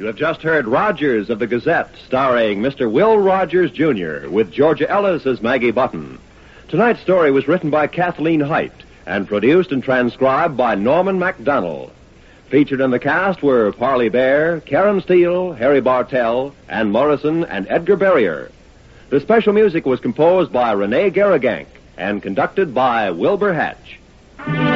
You have just heard Rogers of the Gazette, starring Mr. Will Rogers, Jr., with Georgia Ellis as Maggie Button. Tonight's story was written by Kathleen Height and produced and transcribed by Norman MacDonald. Featured in the cast were Parley Bear, Karen Steele, Harry Bartell, Ann Morrison, and Edgar Barrier. The special music was composed by Renee Garrigank and conducted by Wilbur Hatch.